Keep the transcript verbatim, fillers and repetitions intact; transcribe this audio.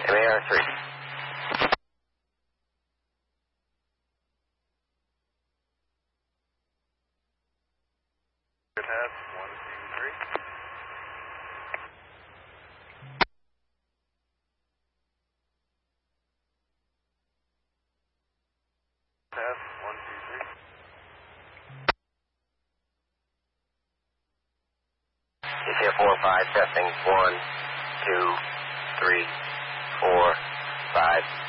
M A R three. Test, one, two, three. Test, one, two, three. He's here four five, testing one, two, three, four, five.